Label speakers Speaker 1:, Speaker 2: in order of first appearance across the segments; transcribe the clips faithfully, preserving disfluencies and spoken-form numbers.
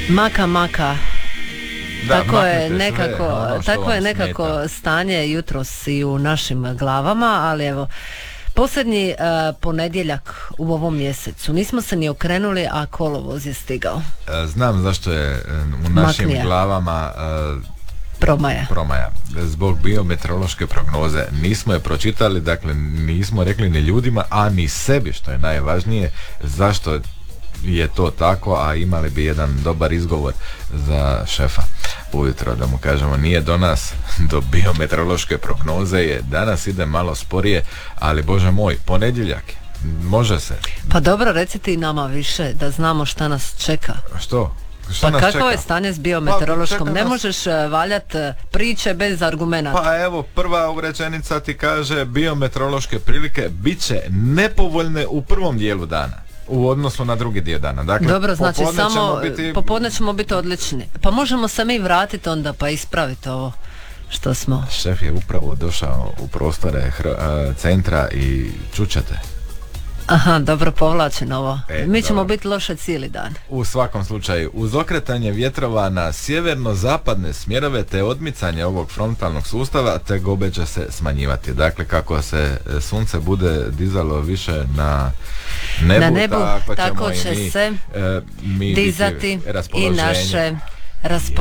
Speaker 1: Maka, maka.
Speaker 2: Da,
Speaker 1: tako je
Speaker 2: maknite
Speaker 1: nekako,
Speaker 2: sve ono što
Speaker 1: tako je
Speaker 2: vam
Speaker 1: nekako
Speaker 2: smeta.
Speaker 1: stanje jutros i u našim glavama, ali evo, posljednji uh, ponedjeljak u ovom mjesecu. Nismo se ni okrenuli, a kolovoz je stigao.
Speaker 2: E, Znam zašto je e, u našim
Speaker 1: Maknija.
Speaker 2: glavama e,
Speaker 1: Promaja.
Speaker 2: promaja. Zbog biometeorološke prognoze. Nismo je pročitali, dakle nismo rekli ni ljudima, a ni sebi, što je najvažnije, zašto je to tako, a imali bi jedan dobar izgovor za šefa ujutro, da mu kažemo nije do nas, do biometeorološke prognoze je, danas ide malo sporije, ali Bože moj, ponedjeljak je, može se.
Speaker 1: Pa dobro, recite i nama više, da znamo šta nas čeka.
Speaker 2: Što? Šta
Speaker 1: Pa
Speaker 2: nas
Speaker 1: kako
Speaker 2: čeka?
Speaker 1: je stanje s biometeorološkom?
Speaker 2: Pa, čeka
Speaker 1: Ne
Speaker 2: nas-
Speaker 1: možeš uh, valjat uh, priče bez argumenata.
Speaker 2: Pa evo, prva rečenica ti kaže biometeorološke prilike bit će nepovoljne u prvom dijelu dana u odnosu na drugi dio dana. Dakle,
Speaker 1: Dobro, znači
Speaker 2: popodne
Speaker 1: samo
Speaker 2: ćemo biti...
Speaker 1: popodne ćemo biti odlični. Pa možemo se mi vratiti onda pa ispraviti ovo što smo.
Speaker 2: Šef je upravo došao u prostore Hr- a, centra i čućete.
Speaker 1: Aha, dobro povlačeno ovo.
Speaker 2: E,
Speaker 1: Mi ćemo
Speaker 2: dobro.
Speaker 1: biti loše cijeli dan.
Speaker 2: U svakom slučaju, uz okretanje vjetrova na sjeverno-zapadne smjerove te odmicanje ovog frontalnog sustava, tegobe će se smanjivati. Dakle, kako se e, sunce bude dizalo više na nebu,
Speaker 1: Na nebu,
Speaker 2: tako,
Speaker 1: tako
Speaker 2: ćemo
Speaker 1: će
Speaker 2: i mi,
Speaker 1: se
Speaker 2: e, mi
Speaker 1: dizati
Speaker 2: biti
Speaker 1: i
Speaker 2: raspoloženje.
Speaker 1: naše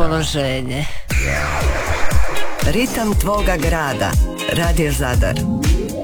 Speaker 1: raspoloženje.
Speaker 3: Ritam tvoga grada. Radio Zadar.